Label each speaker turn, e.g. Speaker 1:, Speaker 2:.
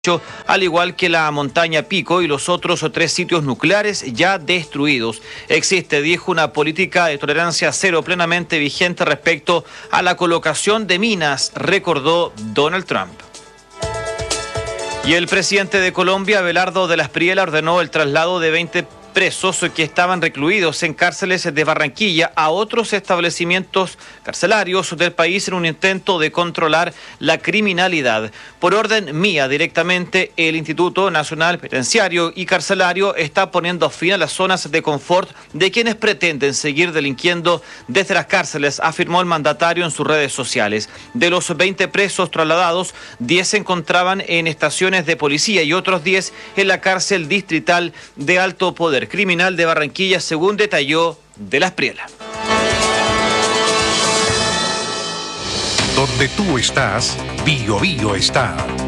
Speaker 1: al igual que la montaña Pico y los otros 3 sitios nucleares ya destruidos. Existe, dijo, una política de tolerancia cero plenamente vigente respecto a la colocación de minas, recordó Donald Trump. Y el presidente de Colombia, Abelardo de la Espriella, ordenó el traslado de 20 presos que estaban recluidos en cárceles de Barranquilla a otros establecimientos carcelarios del país en un intento de controlar la criminalidad. Por orden mía, directamente, el Instituto Nacional Penitenciario y Carcelario está poniendo fin a las zonas de confort de quienes pretenden seguir delinquiendo desde las cárceles, afirmó el mandatario en sus redes sociales. De los 20 presos trasladados, 10 se encontraban en estaciones de policía y otros 10 en la cárcel distrital de alto poder criminal de Barranquilla, según detalló de la Espriella.
Speaker 2: Donde tú estás, Bio Bio está.